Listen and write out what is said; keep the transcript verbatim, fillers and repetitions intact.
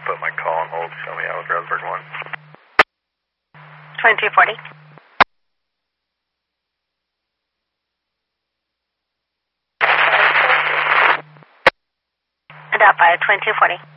put my call on hold. Show me out with Rosberg one. twenty-two forty. Adopt by twenty-two forty.